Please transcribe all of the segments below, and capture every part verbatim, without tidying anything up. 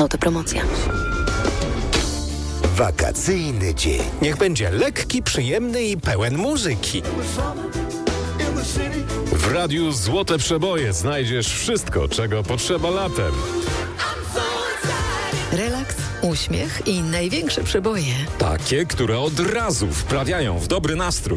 Autopromocja. Wakacyjny dzień. Niech będzie lekki, przyjemny i pełen muzyki. W Radiu Złote Przeboje znajdziesz wszystko, czego potrzeba latem. Relaks, uśmiech i największe przeboje. Takie, które od razu wprawiają w dobry nastrój.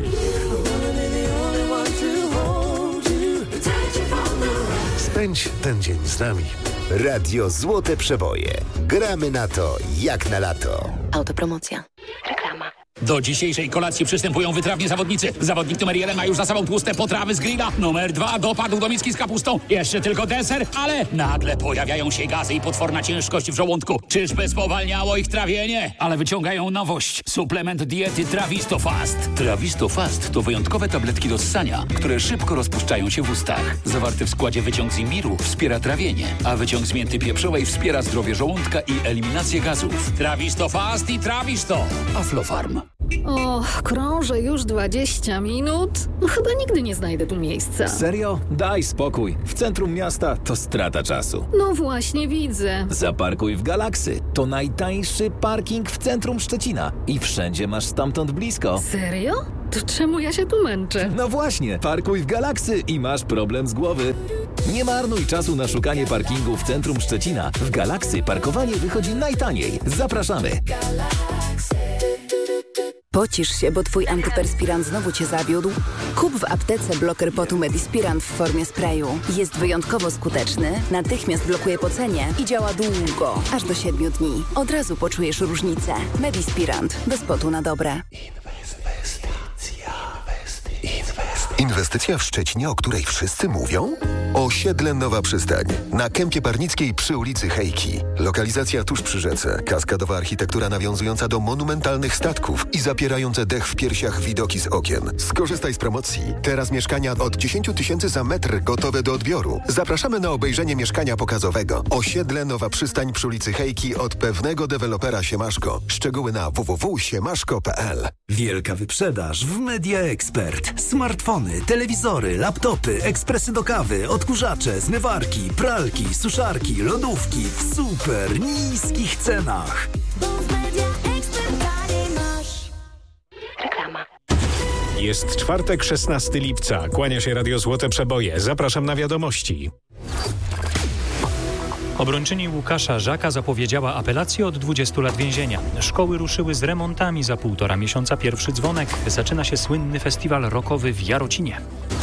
Spędź ten dzień z nami. Radio Złote Przeboje. Gramy na to jak na lato. Autopromocja. Reklama. Do dzisiejszej kolacji przystępują wytrawni zawodnicy. Zawodnik numer jeden ma już za sobą tłuste potrawy z grilla. Numer dwa dopadł do miski z kapustą. Jeszcze tylko deser, ale nagle pojawiają się gazy i potworna ciężkość w żołądku. Czyżby spowalniało ich trawienie? Ale wyciągają nowość. Suplement diety Trawisto Fast. Trawisto Fast to wyjątkowe tabletki do ssania, które szybko rozpuszczają się w ustach. Zawarty w składzie wyciąg z imbiru wspiera trawienie, a wyciąg z mięty pieprzowej wspiera zdrowie żołądka i eliminację gazów. Trawisto Fast i Trawisto. Aflofarm. Och, krążę już dwadzieścia minut. No, chyba nigdy nie znajdę tu miejsca. Serio? Daj spokój. W centrum miasta to strata czasu. No właśnie widzę. Zaparkuj w Galaxy. To najtańszy parking w centrum Szczecina. I wszędzie masz stamtąd blisko. Serio? To czemu ja się tu męczę? No właśnie, parkuj w Galaxy i masz problem z głowy. Nie marnuj czasu na szukanie parkingu w centrum Szczecina. W Galaxy parkowanie wychodzi najtaniej. Zapraszamy. Pocisz się, bo twój antyperspirant znowu cię zawiódł? Kup w aptece bloker potu Medispirant w formie sprayu. Jest wyjątkowo skuteczny, natychmiast blokuje pocenie i działa długo, aż do siedmiu dni. Od razu poczujesz różnicę. Medispirant. Bez potu na dobre. Inwestycja w Szczecinie, o której wszyscy mówią? Osiedle Nowa Przystań. Na Kępie Parnickiej przy ulicy Hejki. Lokalizacja tuż przy rzece. Kaskadowa architektura nawiązująca do monumentalnych statków i zapierające dech w piersiach widoki z okien. Skorzystaj z promocji. Teraz mieszkania od dziesięć tysięcy za metr gotowe do odbioru. Zapraszamy na obejrzenie mieszkania pokazowego. Osiedle Nowa Przystań przy ulicy Hejki od pewnego dewelopera Siemaszko. Szczegóły na w w w kropka siemaszko kropka p l. Wielka wyprzedaż w Media Expert. Smartfony, telewizory, laptopy, ekspresy do kawy, odkurzacze, zmywarki, pralki, suszarki, lodówki w super niskich cenach. Reklama. Jest czwartek, szesnastego lipca. Kłania się Radio Złote Przeboje. Zapraszam na wiadomości. Obrończyni Łukasza Żaka zapowiedziała apelację od dwudziestu lat więzienia. Szkoły ruszyły z remontami. Za półtora miesiąca pierwszy dzwonek. Zaczyna się słynny festiwal rockowy w Jarocinie.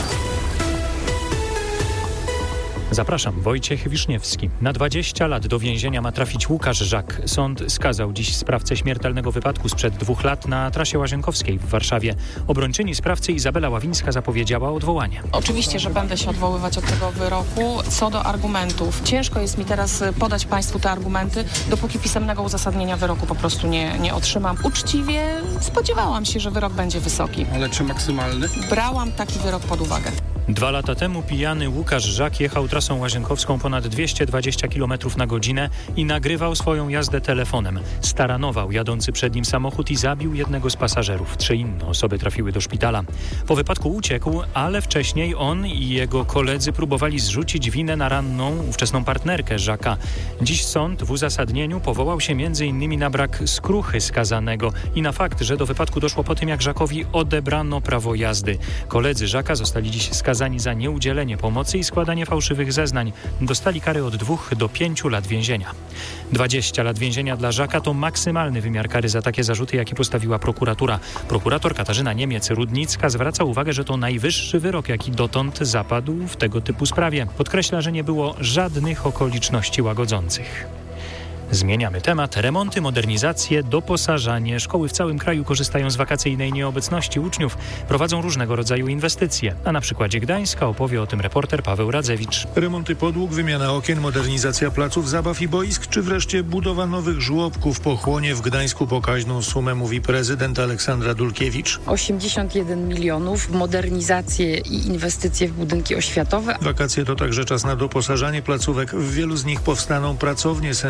Zapraszam, Wojciech Wiszniewski. Na dwadzieścia lat do więzienia ma trafić Łukasz Żak. Sąd skazał dziś sprawcę śmiertelnego wypadku sprzed dwóch lat na trasie Łazienkowskiej w Warszawie. Obrończyni sprawcy Izabela Ławińska zapowiedziała odwołanie. Oczywiście, że będę się odwoływać od tego wyroku. Co do argumentów, ciężko jest mi teraz podać Państwu te argumenty, dopóki pisemnego uzasadnienia wyroku po prostu nie, nie otrzymam. Uczciwie spodziewałam się, że wyrok będzie wysoki. Ale czy maksymalny? Brałam taki wyrok pod uwagę. Dwa lata temu pijany Łukasz Żak jechał trasą łazienkowską ponad dwieście dwadzieścia kilometrów na godzinę i nagrywał swoją jazdę telefonem. Staranował jadący przed nim samochód i zabił jednego z pasażerów. Trzy inne osoby trafiły do szpitala. Po wypadku uciekł, ale wcześniej on i jego koledzy próbowali zrzucić winę na ranną, ówczesną partnerkę Żaka. Dziś sąd w uzasadnieniu powołał się między innymi na brak skruchy skazanego i na fakt, że do wypadku doszło po tym, jak Żakowi odebrano prawo jazdy. Koledzy Żaka zostali dziś skazani za nieudzielenie pomocy i składanie fałszywych zeznań. Dostali kary od dwóch do pięciu lat więzienia. dwadzieścia lat więzienia dla Żaka to maksymalny wymiar kary za takie zarzuty, jaki postawiła prokuratura. Prokurator Katarzyna Niemiec-Rudnicka zwraca uwagę, że to najwyższy wyrok, jaki dotąd zapadł w tego typu sprawie. Podkreśla, że nie było żadnych okoliczności łagodzących. Zmieniamy temat. Remonty, modernizacje, doposażanie. Szkoły w całym kraju korzystają z wakacyjnej nieobecności uczniów. Prowadzą różnego rodzaju inwestycje. A na przykładzie Gdańska opowie o tym reporter Paweł Radzewicz. Remonty podłóg, wymiana okien, modernizacja placów zabaw i boisk, czy wreszcie budowa nowych żłobków pochłonie w Gdańsku pokaźną sumę, mówi prezydent Aleksandra Dulkiewicz. osiemdziesiąt jeden milionów, modernizacje i inwestycje w budynki oświatowe. Wakacje to także czas na doposażanie placówek. W wielu z nich powstaną pracownie sensoryczne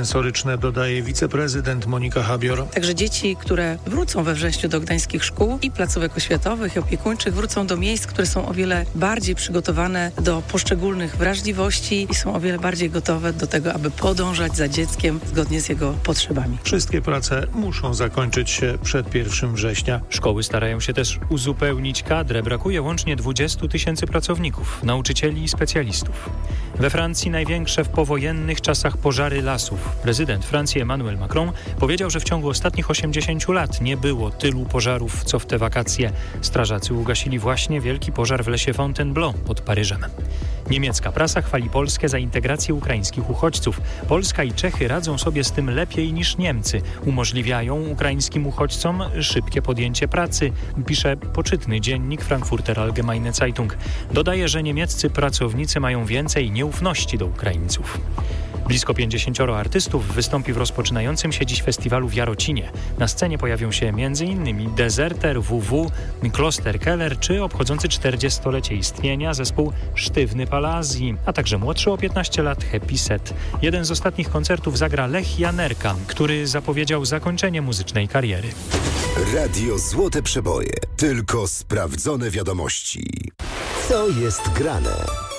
wczesne, dodaje wiceprezydent Monika Habior. Także dzieci, które wrócą we wrześniu do gdańskich szkół i placówek oświatowych i opiekuńczych, wrócą do miejsc, które są o wiele bardziej przygotowane do poszczególnych wrażliwości i są o wiele bardziej gotowe do tego, aby podążać za dzieckiem zgodnie z jego potrzebami. Wszystkie prace muszą zakończyć się przed pierwszym września. Szkoły starają się też uzupełnić kadrę. Brakuje łącznie dwudziestu tysięcy pracowników, nauczycieli i specjalistów. We Francji największe w powojennych czasach pożary lasów. Prezydent Francji Emmanuel Macron powiedział, że w ciągu ostatnich osiemdziesięciu lat nie było tylu pożarów, co w te wakacje. Strażacy ugasili właśnie wielki pożar w lesie Fontainebleau pod Paryżem. Niemiecka prasa chwali Polskę za integrację ukraińskich uchodźców. Polska i Czechy radzą sobie z tym lepiej niż Niemcy. Umożliwiają ukraińskim uchodźcom szybkie podjęcie pracy, pisze poczytny dziennik Frankfurter Allgemeine Zeitung. Dodaje, że niemieccy pracownicy mają więcej nieufności do Ukraińców. Blisko pięćdziesięcioro artystów wystąpi w rozpoczynającym się dziś festiwalu w Jarocinie. Na scenie pojawią się m.in. Deserter, W W, Kloster Keller czy obchodzący czterdziestolecie istnienia zespół Sztywny Palazzi, a także młodszy o piętnaście lat Happy Set. Jeden z ostatnich koncertów zagra Lech Janerka, który zapowiedział zakończenie muzycznej kariery. Radio Złote Przeboje. Tylko sprawdzone wiadomości. Co jest grane?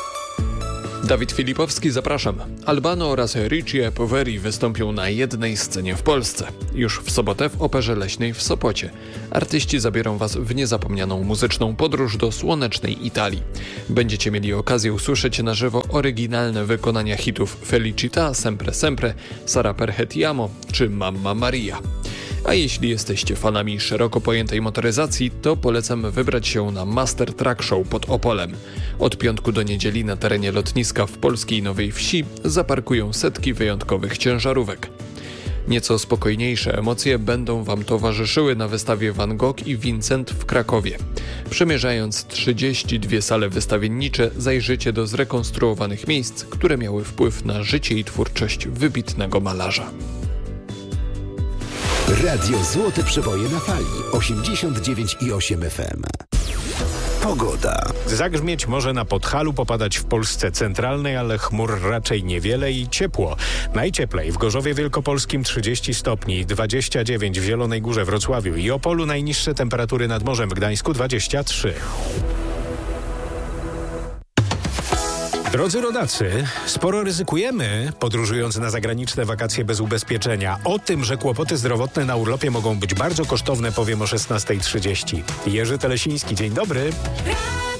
Dawid Filipowski, zapraszam. Albano oraz Richie Poveri wystąpią na jednej scenie w Polsce. Już w sobotę w Operze Leśnej w Sopocie. Artyści zabiorą Was w niezapomnianą muzyczną podróż do słonecznej Italii. Będziecie mieli okazję usłyszeć na żywo oryginalne wykonania hitów Felicita, Sempre Sempre, Sara per Ti Amo czy Mamma Maria. A jeśli jesteście fanami szeroko pojętej motoryzacji, to polecam wybrać się na Master Truck Show pod Opolem. Od piątku do niedzieli na terenie lotniska w polskiej Nowej Wsi zaparkują setki wyjątkowych ciężarówek. Nieco spokojniejsze emocje będą Wam towarzyszyły na wystawie Van Gogh i Vincent w Krakowie. Przemierzając trzydzieści dwie sale wystawiennicze, zajrzycie do zrekonstruowanych miejsc, które miały wpływ na życie i twórczość wybitnego malarza. Radio Złote Przeboje na fali osiemdziesiąt dziewięć i osiem F M. Pogoda. Zagrzmieć może na Podhalu, popadać w Polsce centralnej, ale chmur raczej niewiele i ciepło. Najcieplej w Gorzowie Wielkopolskim trzydzieści stopni, dwadzieścia dziewięć w Zielonej Górze, Wrocławiu i Opolu, najniższe temperatury nad morzem w Gdańsku dwadzieścia trzy. Drodzy rodacy, sporo ryzykujemy, podróżując na zagraniczne wakacje bez ubezpieczenia. O tym, że kłopoty zdrowotne na urlopie mogą być bardzo kosztowne, powiem o szesnasta trzydzieści. Jerzy Telesiński, dzień dobry.